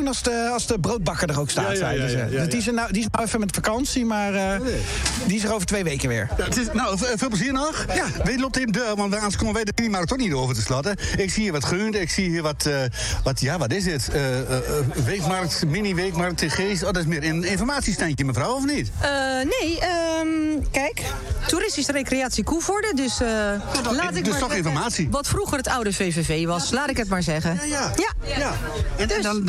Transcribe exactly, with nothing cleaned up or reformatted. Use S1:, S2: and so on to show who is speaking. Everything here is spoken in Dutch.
S1: als de, als de broodbakker er ook staat,
S2: Ja, ja,
S1: zeiden
S2: ja,
S1: ze.
S2: ja, ja, ja.
S1: Dus die is, er nou, die is nou even met vakantie, maar uh,
S2: Nee.
S1: die is er over twee weken weer.
S2: Ja, het is, nou, v- veel plezier nog.
S1: Ja.
S2: Weet loopt even deur, want anders komen wij de mini-marathon niet over te slotten. Ik zie hier wat groen, ik zie hier wat, uh, wat ja, wat is dit? Uh, uh, uh, weekmarkt, mini-weekmarkt, T G's. Oh, dat is meer een informatiestandje, mevrouw, of niet?
S3: Uh, nee, um, kijk. Toeristische recreatie Koevoorde. Dus, uh, laat ik
S2: dus
S3: maar
S2: toch
S3: zeggen,
S2: informatie.
S3: Wat vroeger het oude V V V was, laat ik het maar zeggen.
S2: Ja, ja.
S3: Ja.
S2: ja. En, en dan,